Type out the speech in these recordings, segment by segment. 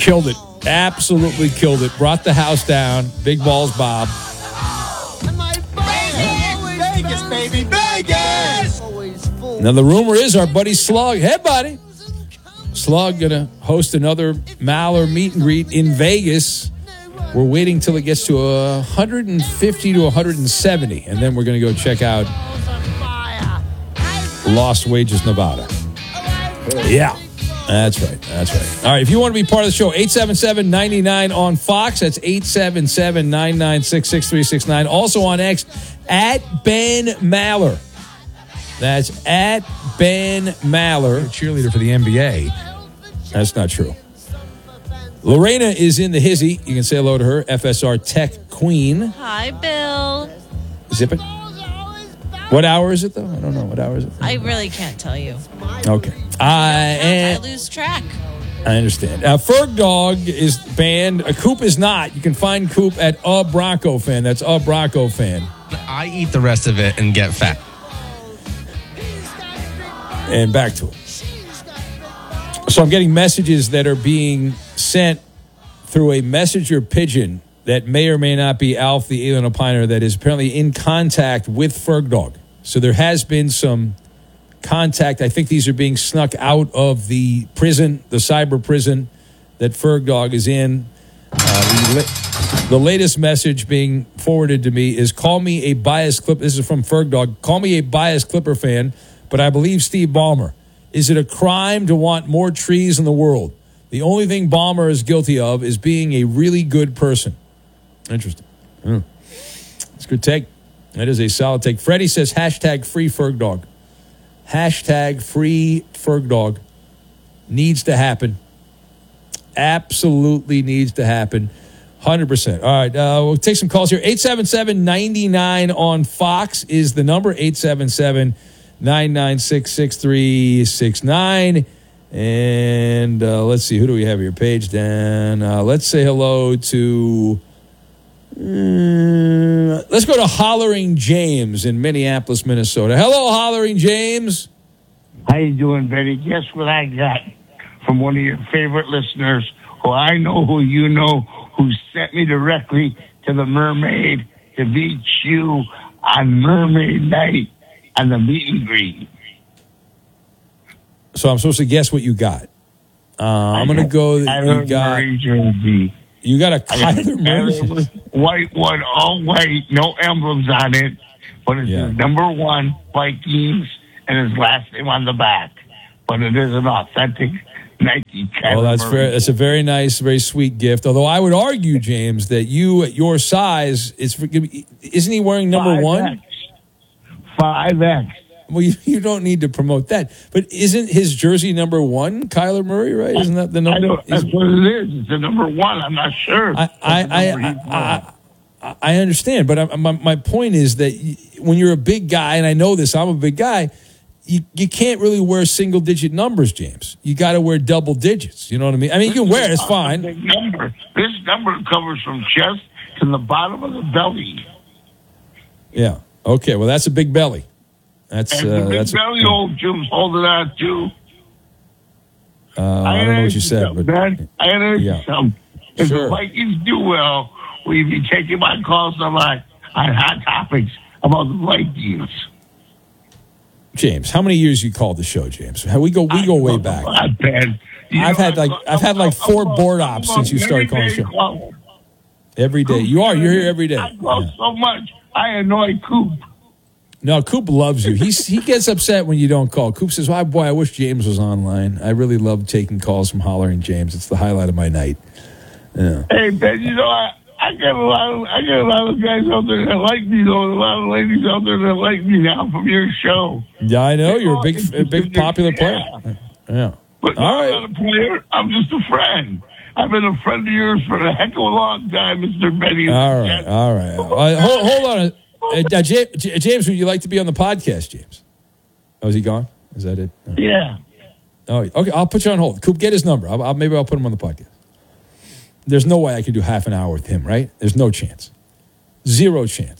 Killed it. Absolutely killed it. Brought the house down. Big balls, Bob. Vegas, baby, Vegas! Now, the rumor is our buddy Slug. Hey, buddy. Slug going to host another Maller meet and greet in Vegas. We're waiting till it gets to 150 to 170, and then we're going to go check out Lost Wages, Nevada. Yeah, that's right. That's right. All right, if you want to be part of the show, 877-99 on Fox. That's 877-996-6369. Also on X, at Ben Maller. That's at Ben Maller. Cheerleader for the NBA. That's not true. Lorena is in the hizzy. You can say hello to her. FSR Tech Queen. Hi, Bill. Zip it. What hour is it, though? I don't know. What hour is it? I really can't tell you. Okay. I lose track. I understand. Ferg Dog is banned. Coop is not. You can find Coop at A Bronco Fan. That's A Bronco Fan. I eat the rest of it and get fat. And back to it. So I'm getting messages that are being sent through a messenger pigeon that may or may not be Alf, the alien opiner, that is apparently in contact with Ferg Dog. So there has been some contact. I think these are being snuck out of the prison, the cyber prison that Ferg Dog is in. The latest message being forwarded to me is, call me a biased Clipper. This is from Ferg Dog. Call me a biased Clipper fan, but I believe Steve Ballmer. Is it a crime to want more trees in the world? The only thing Ballmer is guilty of is being a really good person. Interesting. That's a good take. That is a solid take. Freddie says, hashtag free Ferg Dog. Hashtag free Ferg Dog. Needs to happen. Absolutely needs to happen. 100%. All right, we'll take some calls here. 877-99 on Fox is the number. 877-996-6369. And let's see, who do we have here? Page down. Let's say hello to... let's go to Hollering James in Minneapolis, Minnesota. Hello, Hollering James. How you doing, Betty? Guess what I got from one of your favorite listeners, who I know, who you know, who sent me directly to the Mermaid to meet you on Mermaid Night on the meet and greet. So I'm supposed to guess what you got. I'm going to go. You got a Kyler Murray. White one, all white, no emblems on it, but it's his number one Vikings and his last name on the back. But it is an authentic Nike Kyler Well, Murray. that's a very nice, very sweet gift. Although I would argue, James, that you at your size, isn't he wearing number 1? 5X. Well, you don't need to promote that. But isn't his jersey number 1, Kyler Murray, right? Isn't that the number? That's what it is. It's the number 1. I'm not sure. I understand, but my point is that when you're a big guy, and I know this, I'm a big guy, you can't really wear single-digit numbers, James. You got to wear double digits. You know what I mean? I mean, you can wear it. It's fine. Big number. This number covers from chest to the bottom of the belly. Yeah. Okay. Well, that's a big belly. That's belly old Jim's holding on too. I don't know what you said, but man, I understand. If the Vikings do well, will you be taking my calls on Hot Topics about the Vikings? James, how many years you called the show, James? We go way back. I've had like 4 board ops since you started calling the show. Every day. You're here every day. I call so much. I annoy Coop. No, Coop loves you. He gets upset when you don't call. Coop says, "Oh boy, I wish James was online. I really love taking calls from Hollering James. It's the highlight of my night." Yeah. Hey Ben, I get a lot of guys out there that like me, though. A lot of ladies out there that like me now from your show. Yeah, I know you're a big popular player. Yeah. But I'm not a player. I'm just a friend. I've been a friend of yours for a heck of a long time, Mr. Benny. All right. Hold on. James, would you like to be on the podcast, James? Oh, is he gone? Is that it? Okay. Yeah. Oh, okay. I'll put you on hold. Coop, get his number. Maybe I'll put him on the podcast. There's no way I could do half an hour with him, right? There's no chance. 0 chance.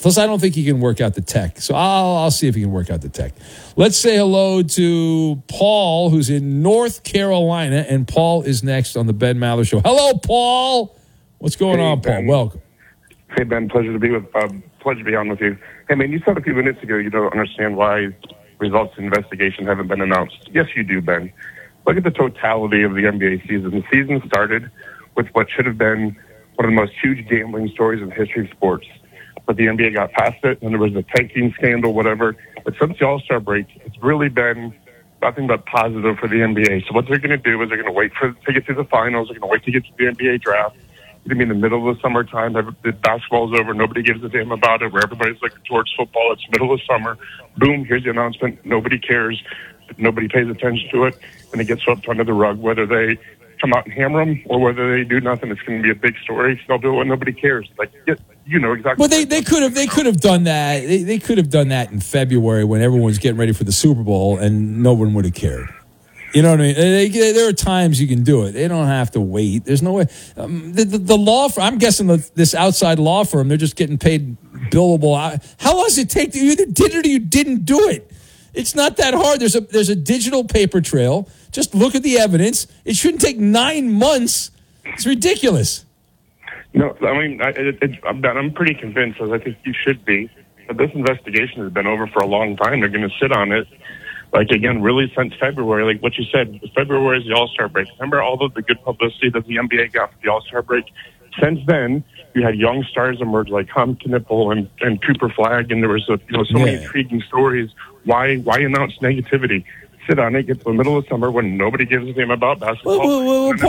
Plus, I don't think he can work out the tech. So I'll see if he can work out the tech. Let's say hello to Paul, who's in North Carolina, and Paul is next on the Ben Maller Show. Hello, Paul. What's going on, Paul? Ben. Welcome. Hey, Ben. Pleasure to be on with you. Hey, man, you said a few minutes ago you don't understand why results of investigation haven't been announced. Yes, you do, Ben. Look at the totality of the NBA season. The season started with what should have been one of the most huge gambling stories in the history of sports. But the NBA got past it, and there was a tanking scandal, whatever. But since the All-Star break, it's really been nothing but positive for the NBA. So what they're going to do is they're going to wait to get to the finals. They're going to wait to get to the NBA draft. It's going to be in the middle of the summertime. The basketball's over. Nobody gives a damn about it. Where everybody's looking towards football. It's middle of summer. Boom, here's the announcement. Nobody cares. Nobody pays attention to it. And it gets swept under the rug. Whether they come out and hammer them or whether they do nothing, it's going to be a big story. They'll do it when nobody cares. Like, you know exactly. Well, they could have done that. They could have done that in February when everyone was getting ready for the Super Bowl, and no one would have cared. You know what I mean? There are times you can do it. They don't have to wait. There's no way. The law firm, I'm guessing this outside law firm, they're just getting paid billable. How long does it take? You either did it or you didn't do it. It's not that hard. There's a digital paper trail. Just look at the evidence. It shouldn't take 9 months. It's ridiculous. No, I mean, I'm pretty convinced, as I think you should be, that this investigation has been over for a long time. They're going to sit on it, like, again, really since February. Like what you said, February is the All-Star break. Remember all of the good publicity that the NBA got for the All-Star break? Since then, you had young stars emerge like Tom Knipple and Cooper Flagg, and there was so many intriguing stories. Why announce negativity? Sit on it, get to the middle of summer when nobody gives a damn about basketball. Well,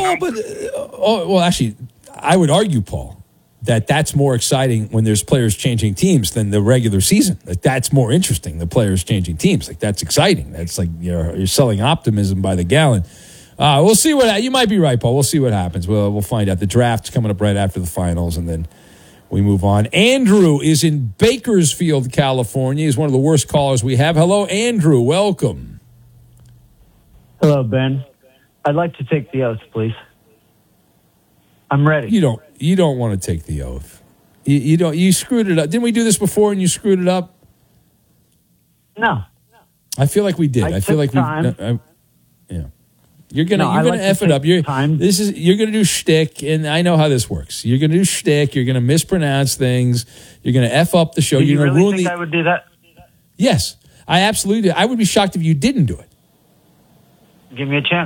Paul, actually, I would argue, Paul, that that's more exciting when there's players changing teams than the regular season. Like, that's more interesting, the players changing teams. Like, that's exciting. That's like you're selling optimism by the gallon. We'll see you might be right, Paul. We'll see what happens. We'll find out. The draft's coming up right after the finals, and then we move on. Andrew is in Bakersfield, California. He's one of the worst callers we have. Hello, Andrew. Welcome. Hello, Ben. I'd like to take the oath, please. I'm ready. You don't want to take the oath. You don't. You screwed it up. Didn't we do this before and you screwed it up? No. I feel like we did. I feel like time. Yeah. You're gonna F it up. You're gonna do shtick, and I know how this works. You're gonna do shtick. You're gonna mispronounce things. You're gonna F up the show. Do you You're gonna really ruin think I would do that? Yes, I absolutely do. I would be shocked if you didn't do it. Give me a chance.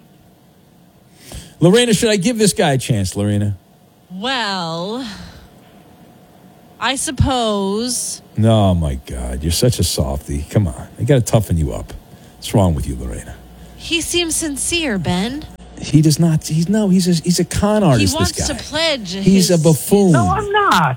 Lorena, should I give this guy a chance, Lorena? Well, I suppose. No, my God, you're such a softie. Come on, I got to toughen you up. What's wrong with you, Lorena? He seems sincere, Ben. He does not. He's a con artist. He wants this guy. to pledge. He's a buffoon. No, I'm not.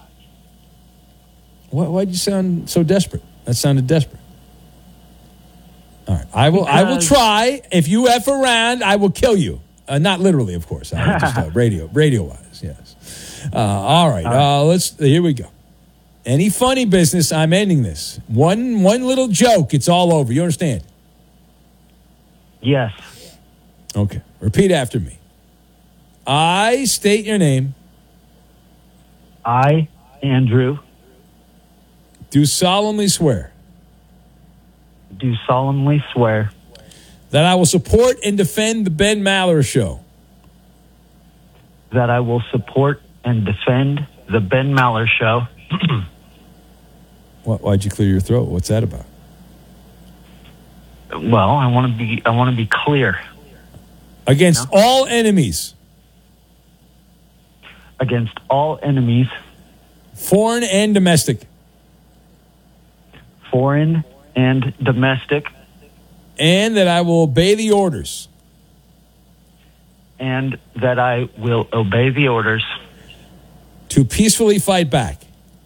Why'd you sound so desperate? That sounded desperate. All right, I will try. If you F around, I will kill you. Not literally, of course. Just radio wise, yes. All right. Here we go. Any funny business, I'm ending this. One little joke, it's all over. You understand? Yes. Okay. Repeat after me. I state your name. I, Andrew, do solemnly swear that I will support and defend the Ben Maller Show. That I will support and defend the Ben Maller Show. Why'd you clear your throat? What's that about? Well, I want to be clear. Against all enemies. Against all enemies. Foreign and domestic. Foreign and domestic. And that I will obey the orders. And that I will obey the orders. To peacefully fight back.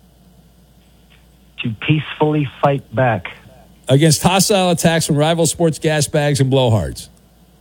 To peacefully fight back. Against hostile attacks from rival sports gas bags and blowhards.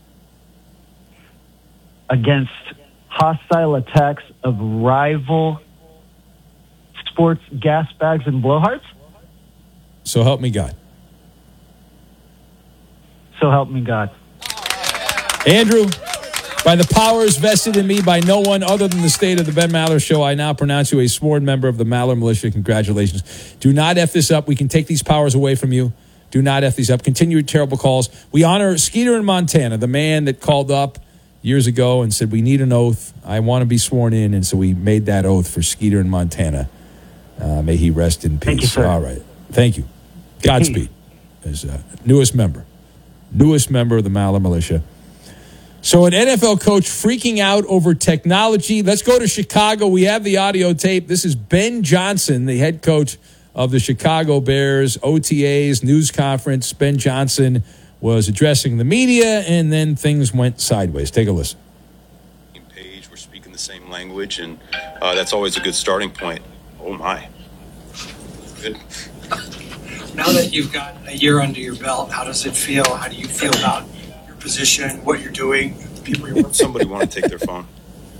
Against hostile attacks of rival sports gas bags and blowhards? So help me God. So help me God. Andrew, By the powers vested in me by no one other than the state of the Ben Maller Show, I now pronounce you a sworn member of the Maller Militia. Congratulations. Do not F this up. We can take these powers away from you. Do not F these up. Continue your terrible calls. We honor Skeeter in Montana, the man that called up years ago and said, we need an oath. I want to be sworn in. And so we made that oath for Skeeter in Montana. May he rest in peace. Thank you, sir. All right. Thank you. Godspeed. As newest member of the Maller Militia. So an NFL coach freaking out over technology. Let's go to Chicago. We have the audio tape. This is Ben Johnson, the head coach of the Chicago Bears, OTAs, news conference. Ben Johnson was addressing the media, and then things went sideways. Take a listen. Page, we're speaking the same language, and that's always a good starting point. Oh, my. Good. Now that you've got a year under your belt, how does it feel? How do you feel about your position, what you're doing, the people you're with? Somebody want to take their phone?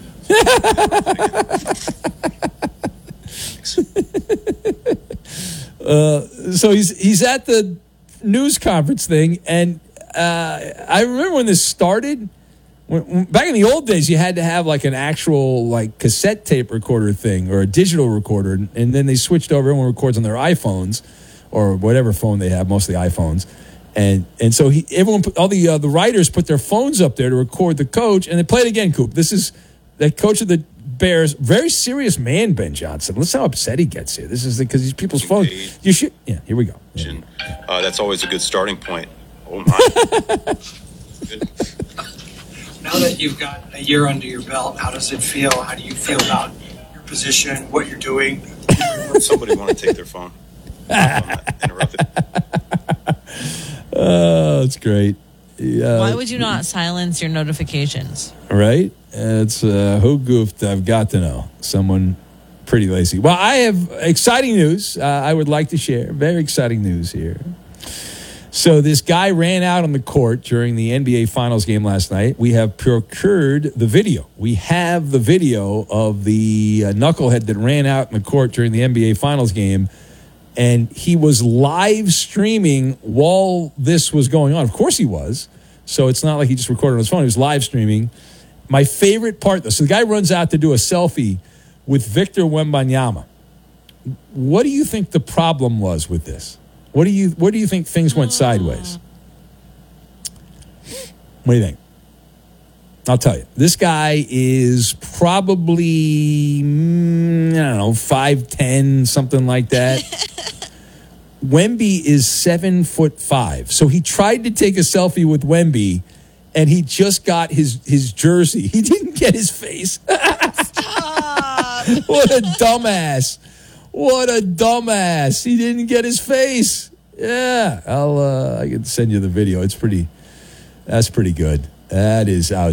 So he's at the news conference thing, and I remember when this started. Back in the old days, you had to have like an actual like cassette tape recorder thing or a digital recorder, and then they switched over. Everyone records on their iPhones or whatever phone they have, mostly iPhones. And so all the writers put their phones up there to record the coach, and they played again. Coop, this is the coach of the Bears, very serious man, Ben Johnson. Listen how upset he gets here. This is because these people's phones. You should, yeah. Here we go. Yeah. That's always a good starting point. Oh my! Good. Now that you've got a year under your belt, how does it feel? How do you feel about your position, what you're doing? Somebody want to take their phone? Interrupted. Oh, that's great. Why would you not silence your notifications? Right? It's who goofed? I've got to know. Someone pretty lazy. Well, I have exciting news I would like to share. Very exciting news here. So this guy ran out on the court during the NBA Finals game last night. We have procured the video. We have the video of the knucklehead that ran out in the court during the NBA Finals game. And he was live streaming while this was going on. Of course he was. So it's not like he just recorded on his phone. He was live streaming. My favorite part, though, so the guy runs out to do a selfie with Victor Wembanyama. What do you think the problem was with this? What do you think things went sideways? What do you think? I'll tell you. This guy is probably, I don't know, 5'10", something like that. Wemby is 7'5". So he tried to take a selfie with Wemby, and he just got his jersey. He didn't get his face. What a dumbass. What a dumbass. He didn't get his face. Yeah. I can send you the video. That's pretty good. That is out.